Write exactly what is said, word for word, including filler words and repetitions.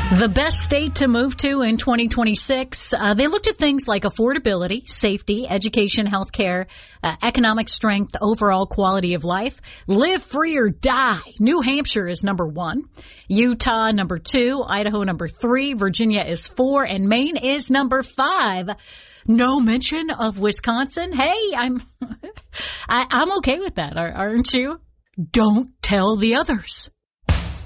The best state to move to in twenty twenty-six, uh, they looked at things like affordability, safety, education, healthcare, uh, economic strength, overall quality of life. Live free or die. New Hampshire is number one. Utah, number two. Idaho, number three. Virginia is four. And Maine is number five. No mention of Wisconsin. Hey, I'm, I, I'm okay with that. Aren't you? Don't tell the others.